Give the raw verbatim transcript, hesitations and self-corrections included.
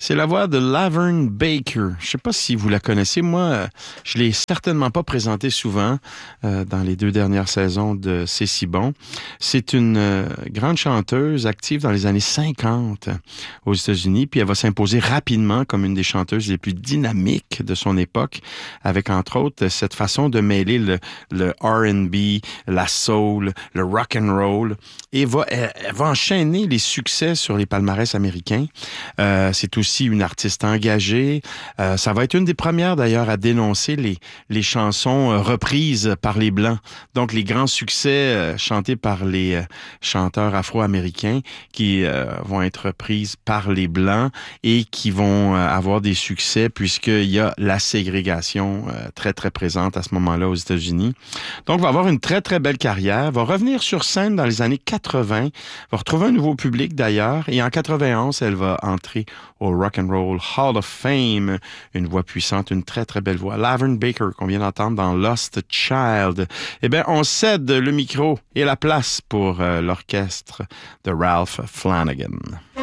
C'est la voix de Laverne Baker. Je ne sais pas si vous la connaissez. Moi, je l'ai certainement pas présentée souvent euh, dans les deux dernières saisons de C'est si bon. C'est une euh, grande chanteuse active dans les années cinquante aux États-Unis, puis elle va s'imposer rapidement comme une des chanteuses les plus dynamiques de son époque, avec entre autres cette façon de mêler le, le R and B, la soul, le rock and roll, et va, elle, elle va enchaîner les succès sur les palmarès américains. Euh, c'est aussi une artiste engagée. Euh, ça va être une des premières d'ailleurs à dénoncer les, les chansons euh, reprises par les Blancs. Donc les grands succès euh, chantés par les euh, chanteurs afro-américains qui euh, vont être reprises par les Blancs et qui vont euh, avoir des succès puisqu'il y a la ségrégation euh, très très présente à ce moment-là aux États-Unis. Donc va avoir une très très belle carrière, va revenir sur scène dans les années quatre-vingts, va retrouver un nouveau public d'ailleurs et en quatre-vingt-onze, elle va entrer au Rock and Roll Hall of Fame. Une voix puissante, une très très belle voix. Laverne Baker qu'on vient d'entendre dans Lost Child. Eh bien, on cède le micro et la place pour euh, l'orchestre de Ralph Flanagan.